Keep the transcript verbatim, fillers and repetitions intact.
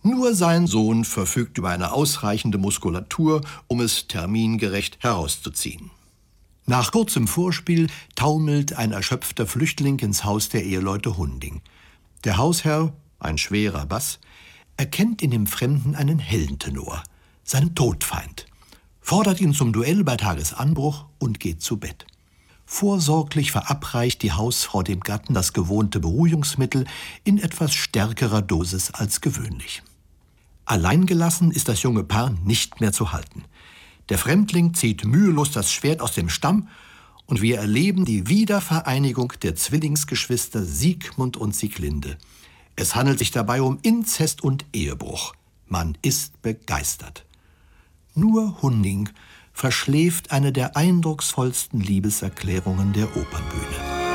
Nur sein Sohn verfügt über eine ausreichende Muskulatur, um es termingerecht herauszuziehen. Nach kurzem Vorspiel taumelt ein erschöpfter Flüchtling ins Haus der Eheleute Hunding. Der Hausherr, ein schwerer Bass, erkennt in dem Fremden einen hellen Tenor, seinen Todfeind, fordert ihn zum Duell bei Tagesanbruch und geht zu Bett. Vorsorglich verabreicht die Hausfrau dem Gatten das gewohnte Beruhigungsmittel in etwas stärkerer Dosis als gewöhnlich. Alleingelassen ist das junge Paar nicht mehr zu halten. Der Fremdling zieht mühelos das Schwert aus dem Stamm und wir erleben die Wiedervereinigung der Zwillingsgeschwister Siegmund und Sieglinde. Es handelt sich dabei um Inzest und Ehebruch. Man ist begeistert. Nur Hunding verschläft eine der eindrucksvollsten Liebeserklärungen der Opernbühne.